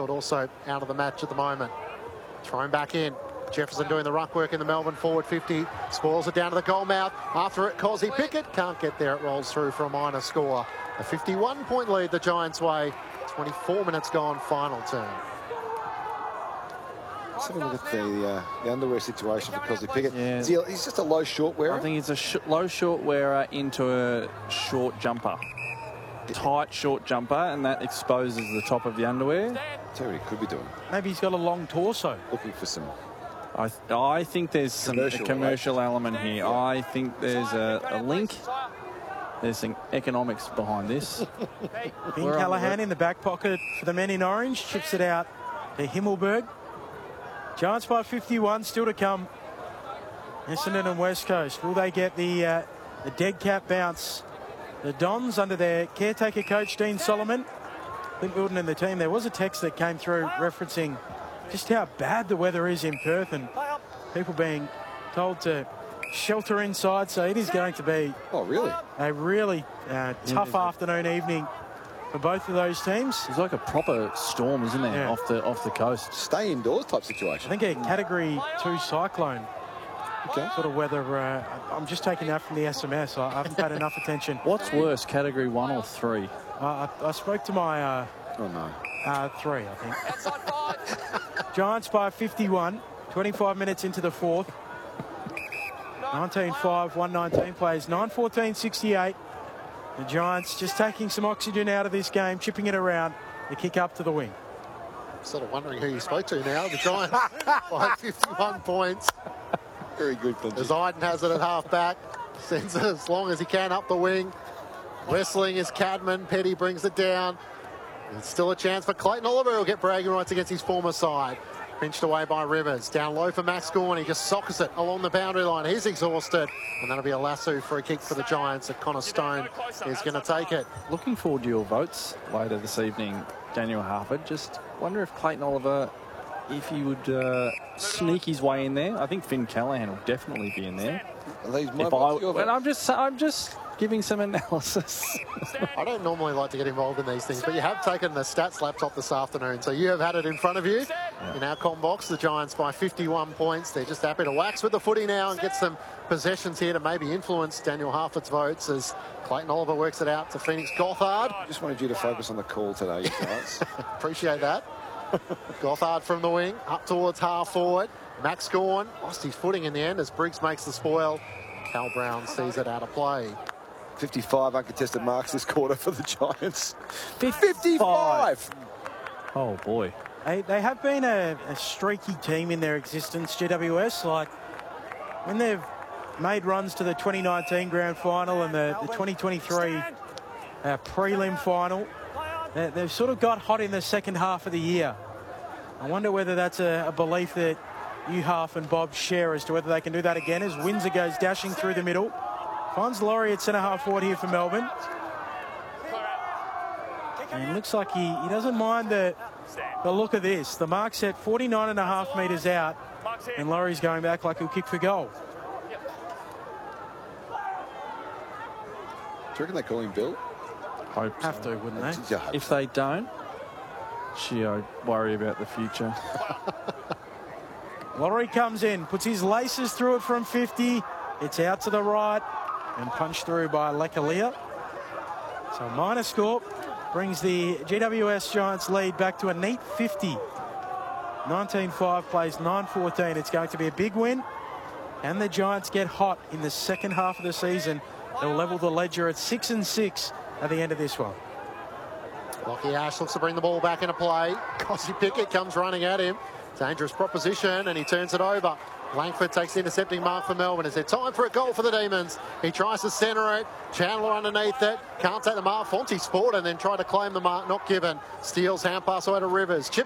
Mansfield also out of the match at the moment. Thrown back in. Jefferson doing the ruck work in the Melbourne forward 50. Spoils it down to the goal mouth. After it, Cosy Pickett can't get there. It rolls through for a minor score. A 51-point lead the Giants' way. 24 minutes gone, final turn. Let's have a look at the underwear situation for Cosy Pickett. Yeah. He's just a low short wearer. I think he's a low short wearer into a short jumper. Tight short jumper, and that exposes the top of the underwear. That's what he could be doing. Maybe he's got a long torso. Looking for some... I think there's a commercial element here. I think there's a link. There's some economics behind this. Finn Callaghan in the back pocket for the men in orange. Chips it out to Himmelberg. Giants by 51, still to come. Essendon and West Coast. Will they get the dead cat bounce? The Dons under their caretaker coach, Dean Solomon. Clint Wilton and the team. There was a text that came through referencing just how bad the weather is in Perth and people being told to shelter inside. So it is going to be a really tough afternoon, evening for both of those teams. It's like a proper storm, isn't it, off the coast? Stay indoors type situation. I think a Category 2 cyclone sort of weather. I'm just taking that from the SMS. I haven't paid enough attention. What's worse, Category 1 or 3? I spoke to my... 3, I think. Giants by 51. 25 minutes into the fourth. 19-5, 119 plays. 9-14-68. The Giants just taking some oxygen out of this game, chipping it around. The kick up to the wing. Sort of wondering who you spoke to now. The Giants by 51 points. Very good, Clint. As Iden has it at half-back. Sends it as long as he can up the wing. Wrestling is Cadman. Petty brings it down. It's still a chance for Clayton Oliver. He'll get bragging rights against his former side. Pinched away by Rivers. Down low for Max Gawn. He just sockets it along the boundary line. He's exhausted. And that'll be a lasso for a kick for the Giants. And Connor Stone is going to take it. Looking forward to your votes later this evening, Daniel Harford. Just wonder if Clayton Oliver, if he would sneak his way in there. I think Finn Callaghan will definitely be in there. I'm just giving some analysis. I don't normally like to get involved in these things, but you have taken the stats laptop this afternoon, so you have had it in front of you. In our com box, the Giants by 51 points. They're just happy to wax with the footy now and get some possessions here to maybe influence Daniel Harford's votes as Clayton Oliver works it out to Phoenix Gothard. Just wanted you to focus on the call today, you guys. Appreciate that. Gothard from the wing, up towards half forward. Max Gawn lost his footing in the end as Briggs makes the spoil. Cal Brown sees it out of play. 55 uncontested marks this quarter for the Giants. 55! Oh, boy. They have been a streaky team in their existence, GWS. Like, when they've made runs to the 2019 grand final and the 2023 prelim final, they've sort of got hot in the second half of the year. I wonder whether that's a belief that you, Half, and Bob share as to whether they can do that again as Windsor goes dashing through the middle. Finds Laurie at centre-half forward here for Melbourne. And it looks like he doesn't mind the look of this. The mark's set 49.5 metres out, and Laurie's going back like he'll kick for goal. Do you reckon they call him Bill? Hope so. Have to, wouldn't they? If they don't, I worry about the future. Laurie comes in, puts his laces through it from 50. It's out to the right and punched through by Lekalia. So minor score brings the GWS Giants lead back to a neat 50. 19-5 plays 9-14. It's going to be a big win. And the Giants get hot in the second half of the season. They'll level the ledger at 6-6 at the end of this one. Lockie Ash looks to bring the ball back into play. Cosy Pickett comes running at him. Dangerous proposition, and he turns it over. Langford takes the intercepting mark for Melbourne. Is there time for a goal for the Demons? He tries to centre it. Chandler underneath it. Can't take the mark. Fonte sport and then tried to claim the mark. Not given. Steals hand pass away to Rivers. Chip